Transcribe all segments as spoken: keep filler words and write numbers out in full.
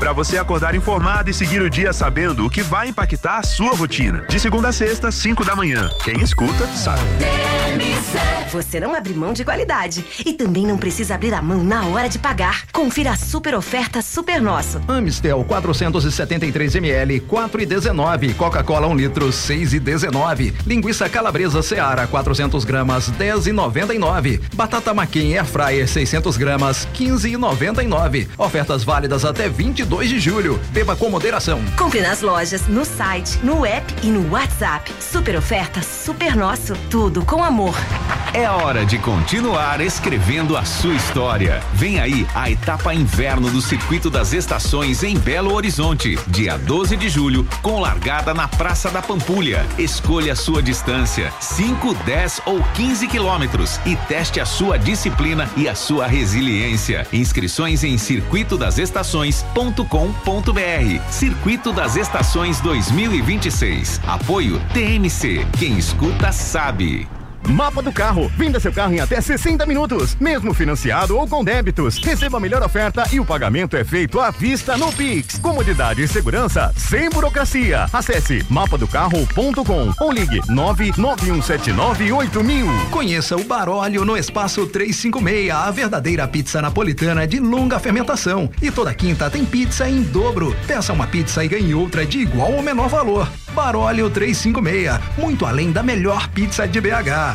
para você acordar informado e seguir o dia sabendo o que vai impactar a sua rotina. De segunda a sexta, cinco da manhã. Quem escuta, sabe. Você não abre mão de qualidade e também não precisa abrir a mão na hora de pagar. Confira a super oferta Super Nosso. Amistel quatrocentos e setenta e três mililitros, quatro e dezenove. Coca-Cola um litro, seis e dezenove. Linguiça calabresa Seara, quatrocentos gramas, dez e noventa e nove. Batata Maquin Air Fryer seiscentos gramas, quinze e noventa e nove. Ofertas válidas até vinte e dois de julho. Beba com moderação. Compre nas lojas, no site, no app e no WhatsApp. Super oferta Super Nosso. Tudo com amor. É hora de continuar escrevendo a sua história. Vem aí a etapa inverno do Circuito das Estações em Belo Horizonte, dia doze de julho, com largada na Praça da Pampulha. Escolha a sua distância, cinco, dez ou quinze quilômetros, e teste a sua disciplina e a sua resiliência. Inscrições em circuito das estações ponto com ponto br. Circuito das Estações dois mil e vinte e seis. Apoio T M C. Quem escuta sabe. Mapa do Carro. Venda seu carro em até sessenta minutos, mesmo financiado ou com débitos. Receba a melhor oferta e o pagamento é feito à vista no Pix. Comodidade e segurança sem burocracia. Acesse mapa do carro ponto com ou ligue nove nove um sete nove oito mil. Conheça o Baróleo no Espaço trezentos e cinquenta e seis, a verdadeira pizza napolitana de longa fermentação. E toda quinta tem pizza em dobro. Peça uma pizza e ganhe outra de igual ou menor valor. Baróleo trezentos e cinquenta e seis, muito além da melhor pizza de B H.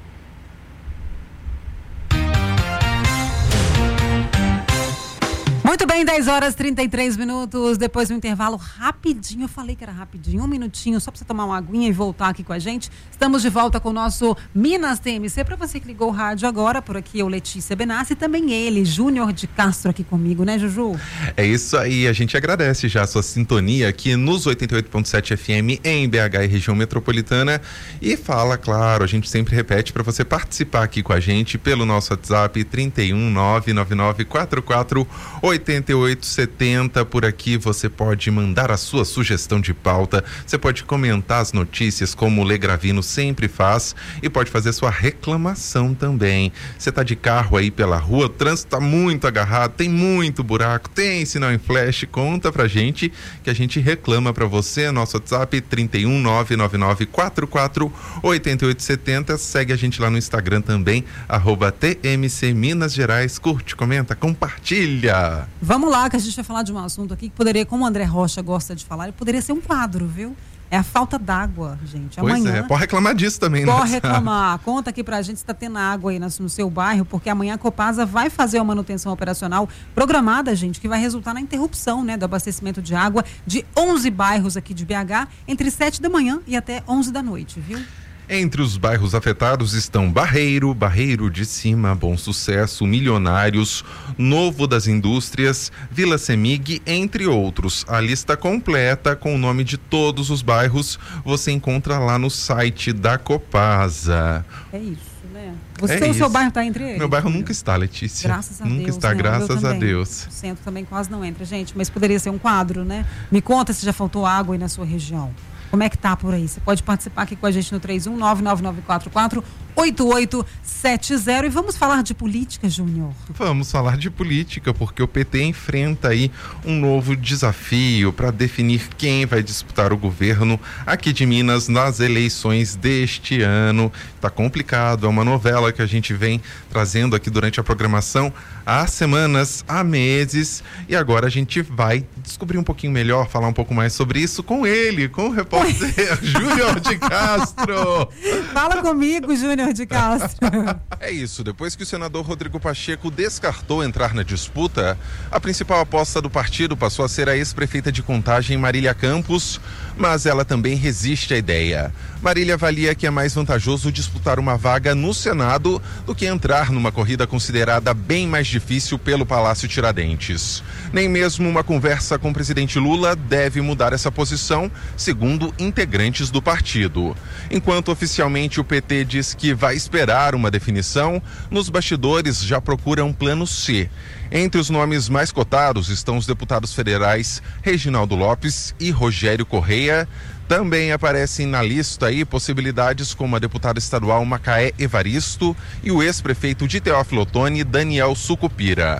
Muito bem, dez horas e trinta e três minutos, depois do intervalo rapidinho, eu falei que era rapidinho, um minutinho, só para você tomar uma aguinha e voltar aqui com a gente. Estamos de volta com o nosso Minas T M C, para você que ligou o rádio agora, por aqui eu, Letícia Benassi, e também ele, Júnior de Castro aqui comigo, né, Juju? É isso aí, a gente agradece já a sua sintonia aqui nos oitenta e oito ponto sete F M em B H e região metropolitana, e fala, claro, a gente sempre repete para você participar aqui com a gente pelo nosso WhatsApp trinta e um, nove nove nove quatro quatro oito oito sete zero. Por aqui você pode mandar a sua sugestão de pauta, você pode comentar as notícias como o Lê Gravino sempre faz, e pode fazer sua reclamação também. Você tá de carro aí pela rua, o trânsito tá muito agarrado, tem muito buraco, tem sinal em flash, conta pra gente que a gente reclama pra você. Nosso WhatsApp trinta e um, nove nove nove quatro quatro oito oito sete zero. Segue a gente lá no Instagram também, arroba T M C Minas Gerais. Curte, comenta, compartilha. Vamos lá, que a gente vai falar de um assunto aqui que poderia, como o André Rocha gosta de falar, ele poderia ser um quadro, viu? É a falta d'água, gente. Pois amanhã, é, pode reclamar disso também, né? Pode reclamar. Conta aqui pra gente se tá tendo água aí no seu bairro, porque amanhã a Copasa vai fazer uma manutenção operacional programada, gente, que vai resultar na interrupção, né, do abastecimento de água de onze bairros aqui de B H, entre sete da manhã e até onze da noite, viu? Entre os bairros afetados estão Barreiro, Barreiro de Cima, Bom Sucesso, Milionários, Novo das Indústrias, Vila Semig, entre outros. A lista completa com o nome de todos os bairros você encontra lá no site da Copasa. É isso, né? Você, é o isso. seu bairro está entre eles? Meu bairro nunca está, Letícia. Graças a nunca Deus. está, né? graças a Deus. O centro também quase não entra, gente, mas poderia ser um quadro, né? Me conta se já faltou água aí na sua região. Como é que tá por aí? Você pode participar aqui com a gente no três um, nove nove nove quatro quatro oito oito sete zero. E vamos falar de política, Júnior? Vamos falar de política, porque o P T enfrenta aí um novo desafio para definir quem vai disputar o governo aqui de Minas nas eleições deste ano. Tá complicado, é uma novela que a gente vem trazendo aqui durante a programação há semanas, há meses, e agora a gente vai descobrir um pouquinho melhor, falar um pouco mais sobre isso com ele, com o repórter Júnior de Castro. Fala comigo, Júnior de Castro. É isso, depois que o senador Rodrigo Pacheco descartou entrar na disputa, a principal aposta do partido passou a ser a ex-prefeita de Contagem, Marília Campos, mas ela também resiste à ideia. Marília avalia que é mais vantajoso disputar uma vaga no Senado do que entrar numa corrida considerada bem mais difícil pelo Palácio Tiradentes. Nem mesmo uma conversa com o presidente Lula deve mudar essa posição, segundo integrantes do partido. Enquanto oficialmente o P T diz que vai esperar uma definição, nos bastidores já procura um plano C. Entre os nomes mais cotados estão os deputados federais Reginaldo Lopes e Rogério Correia. Também aparecem na lista aí possibilidades como a deputada estadual Macaé Evaristo e o ex-prefeito de Teófilo Otoni, Daniel Sucupira.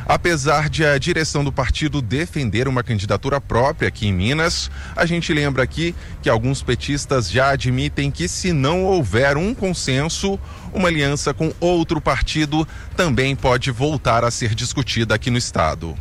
Apesar de a direção do partido defender uma candidatura própria aqui em Minas, a gente lembra aqui que alguns petistas já admitem que, se não houver um consenso, uma aliança com outro partido também pode voltar a ser discutida aqui no estado.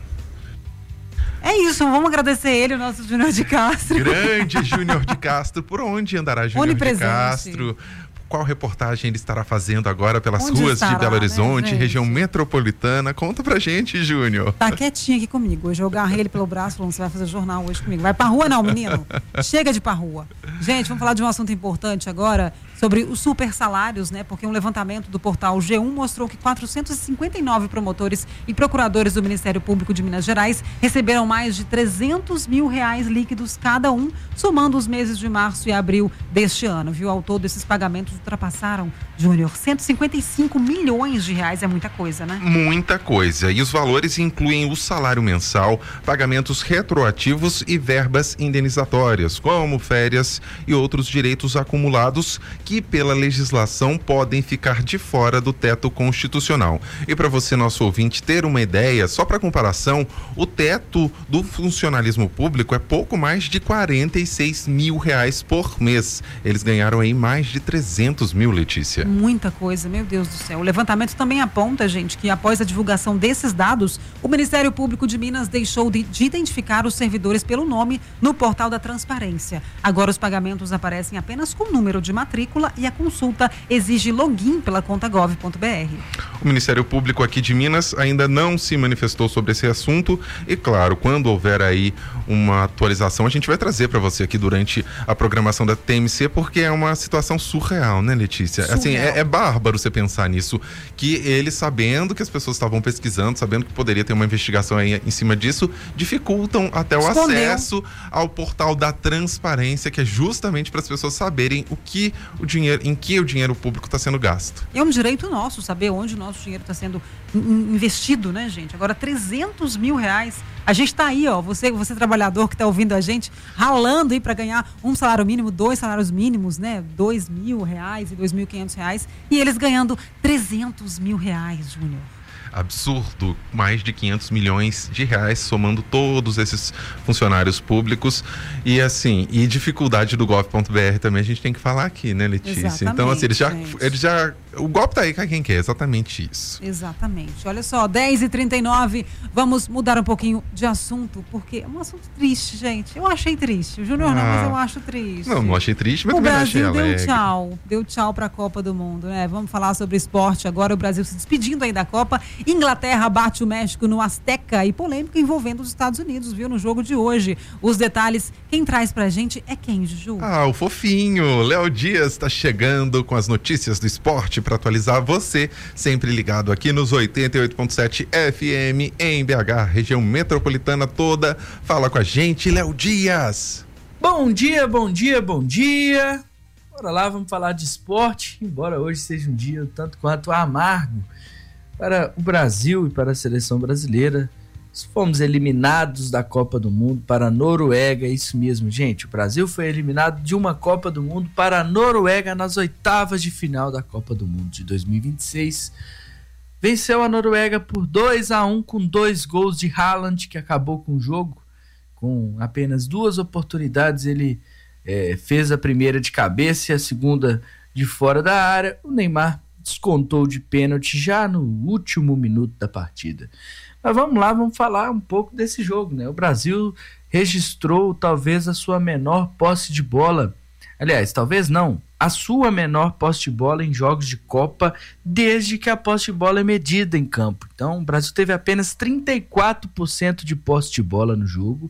É isso, vamos agradecer ele, o nosso Júnior de Castro. Grande Júnior de Castro. Por onde andará Júnior de Castro? Qual reportagem ele estará fazendo agora pelas Onde ruas estará, de Belo Horizonte, né, região metropolitana? Conta pra gente, Júnior. Tá quietinho aqui comigo. Hoje eu agarrei ele pelo braço, falando, você vai fazer jornal hoje comigo. Vai pra rua não, menino. Chega de ir pra rua. Gente, vamos falar de um assunto importante agora, sobre os super salários, né? Porque um levantamento do portal G um mostrou que quatrocentos e cinquenta e nove promotores e procuradores do Ministério Público de Minas Gerais receberam mais de trezentos mil reais líquidos cada um, somando os meses de março e abril deste ano, viu? Ao todo, esses pagamentos ultrapassaram, Júnior, cento e cinquenta e cinco milhões de reais. É muita coisa, né? Muita coisa. E os valores incluem o salário mensal, pagamentos retroativos e verbas indenizatórias, como férias e outros direitos acumulados que, pela legislação, podem ficar de fora do teto constitucional. E para você, nosso ouvinte, ter uma ideia, só para comparação, o teto do funcionalismo público é pouco mais de quarenta e seis mil reais por mês. Eles ganharam aí mais de trezentos mil, Letícia. Muita coisa, meu Deus do céu. O levantamento também aponta, gente, que após a divulgação desses dados, o Ministério Público de Minas deixou de, de identificar os servidores pelo nome no portal da transparência. Agora os pagamentos aparecem apenas com número de matrícula e a consulta exige login pela conta gov ponto br. O Ministério Público aqui de Minas ainda não se manifestou sobre esse assunto e, claro, quando houver aí uma atualização, a gente vai trazer para você aqui durante a programação da T M C, porque é uma situação surreal, né, Letícia? Surreal. Assim, é, é bárbaro você pensar nisso, que eles, sabendo que as pessoas estavam pesquisando, sabendo que poderia ter uma investigação aí em cima disso, dificultam até o Escondeu. acesso ao portal da transparência, que é justamente para as pessoas saberem o que o dinheiro, em que o dinheiro público está sendo gasto. É um direito nosso saber onde o nosso dinheiro está sendo investido, né, gente? Agora, trezentos mil reais. A gente está aí, ó, você, você trabalhador que está ouvindo a gente, ralando aí para ganhar um salário mínimo, dois salários mínimos, né? Dois mil reais e dois mil e quinhentos reais. E eles ganhando trezentos mil reais, Júnior. Absurdo, mais de quinhentos milhões de reais, somando todos esses funcionários públicos. E assim, e dificuldade do gov ponto br também a gente tem que falar aqui, né, Letícia? Exatamente, então, assim, eles já, gente. eles já. O golpe tá aí com quem quer, exatamente isso. Exatamente. Olha só, dez e trinta e nove, vamos mudar um pouquinho de assunto, porque é um assunto triste, gente. Eu achei triste. O Júnior Ah. não, mas eu acho triste. Não, não achei triste, mas O também não achei Brasil deu alegre. tchau, deu tchau para a Copa do Mundo, né? Vamos falar sobre esporte agora, o Brasil se despedindo aí da Copa. Inglaterra bate o México no Azteca e polêmica envolvendo os Estados Unidos, viu, no jogo de hoje. Os detalhes, quem traz pra gente é quem, Juju? Ah, o fofinho, Léo Dias está chegando com as notícias do esporte para atualizar você, sempre ligado aqui nos oitenta e oito ponto sete F M em B H, região metropolitana toda. Fala com a gente, Léo Dias. Bom dia, bom dia, bom dia. Bora lá, vamos falar de esporte, embora hoje seja um dia tanto quanto amargo para o Brasil e para a seleção brasileira. Fomos eliminados da Copa do Mundo para a Noruega, isso mesmo, gente. O Brasil foi eliminado de uma Copa do Mundo para a Noruega nas oitavas de final da Copa do Mundo de dois mil e vinte e seis. Venceu a Noruega por dois a um com dois gols de Haaland, que acabou com o jogo. Com apenas duas oportunidades, ele é, fez a primeira de cabeça e a segunda de fora da área. O Neymar descontou de pênalti já no último minuto da partida. Mas vamos lá, vamos falar um pouco desse jogo, né? O Brasil registrou talvez a sua menor posse de bola. Aliás, talvez não, a sua menor posse de bola em jogos de Copa desde que a posse de bola é medida em campo. Então, o Brasil teve apenas trinta e quatro por cento de posse de bola no jogo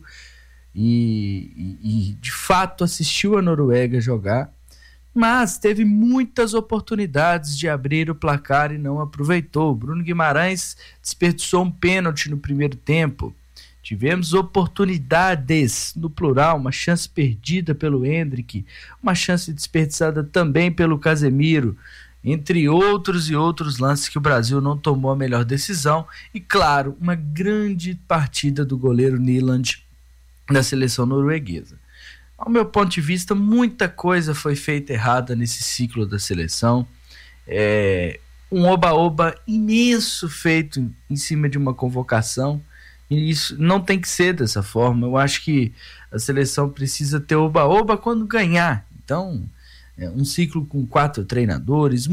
e, e, e de fato assistiu a Noruega jogar, mas teve muitas oportunidades de abrir o placar e não aproveitou. Bruno Guimarães desperdiçou um pênalti no primeiro tempo. Tivemos oportunidades, no plural, uma chance perdida pelo Endrick, uma chance desperdiçada também pelo Casemiro, entre outros e outros lances que o Brasil não tomou a melhor decisão. E, claro, uma grande partida do goleiro Nyland da seleção norueguesa. Ao meu ponto de vista, muita coisa foi feita errada nesse ciclo da seleção. É, um oba-oba imenso feito em cima de uma convocação, e isso não tem que ser dessa forma. Eu acho que a seleção precisa ter oba-oba quando ganhar. Então, é um ciclo com quatro treinadores,